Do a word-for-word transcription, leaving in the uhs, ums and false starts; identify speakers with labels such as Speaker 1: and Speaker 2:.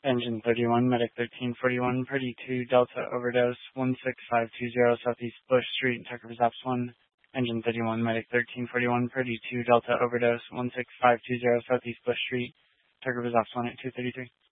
Speaker 1: Engine thirty-one, Medic thirteen forty-one, Purdy two, Delta Overdose, one six five two zero Southeast Bush Street, Tucker Zaps one. Engine thirty-one, Medic thirteen forty-one, Purdy two, Delta Overdose, one six five two zero Southeast Bush Street, Tucker Zaps one at two thirty-three.